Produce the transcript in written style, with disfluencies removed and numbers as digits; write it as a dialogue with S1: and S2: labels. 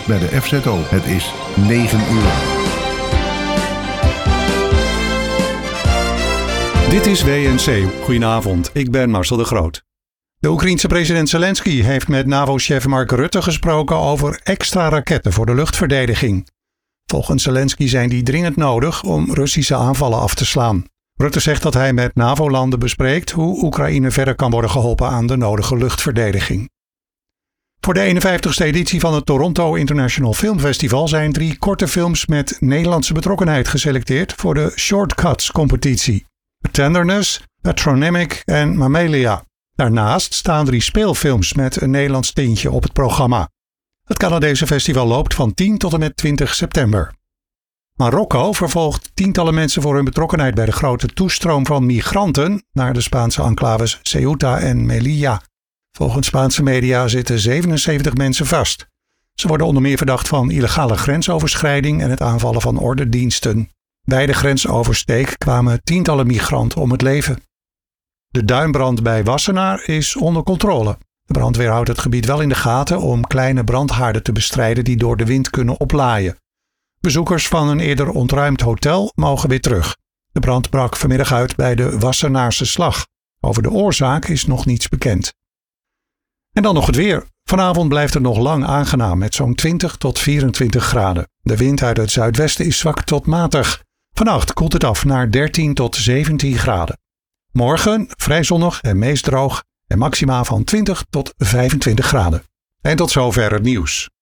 S1: bij de FZO. Het is 9 uur.
S2: Dit is WNC. Goedenavond, ik ben Marcel de Groot. De Oekraïense president Zelensky heeft met NAVO-chef Mark Rutte gesproken over extra raketten voor de luchtverdediging. Volgens Zelensky zijn die dringend nodig om Russische aanvallen af te slaan. Rutte zegt dat hij met NAVO-landen bespreekt hoe Oekraïne verder kan worden geholpen aan de nodige luchtverdediging. Voor de 51ste editie van het Toronto International Film Festival zijn 3 korte films met Nederlandse betrokkenheid geselecteerd voor de Shortcuts competitie. Tenderness, Patronymic en Mammalia. Daarnaast staan 3 speelfilms met een Nederlands tintje op het programma. Het Canadese festival loopt van 10 tot en met 20 september. Marokko vervolgt tientallen mensen voor hun betrokkenheid bij de grote toestroom van migranten naar de Spaanse enclaves Ceuta en Melilla. Volgens Spaanse media zitten 77 mensen vast. Ze worden onder meer verdacht van illegale grensoverschrijding en het aanvallen van ordendiensten. Bij de grensoversteek kwamen tientallen migranten om het leven. De duinbrand bij Wassenaar is onder controle. De brandweer houdt het gebied wel in de gaten om kleine brandhaarden te bestrijden die door de wind kunnen oplaaien. Bezoekers van een eerder ontruimd hotel mogen weer terug. De brand brak vanmiddag uit bij de Wassenaarse slag. Over de oorzaak is nog niets bekend. En dan nog het weer. Vanavond blijft het nog lang aangenaam met zo'n 20 tot 24 graden. De wind uit het zuidwesten is zwak tot matig. Vannacht koelt het af naar 13 tot 17 graden. Morgen vrij zonnig en meest droog en maxima van 20 tot 25 graden. En tot zover het nieuws.